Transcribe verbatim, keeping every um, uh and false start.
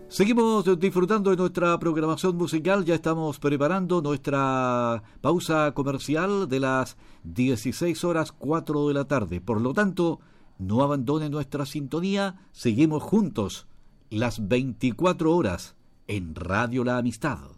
Seguimos disfrutando de nuestra programación musical, ya estamos preparando nuestra pausa comercial de las dieciséis horas cuatro de la tarde. Por lo tanto, no abandone nuestra sintonía, seguimos juntos las veinticuatro horas en Radio La Amistad.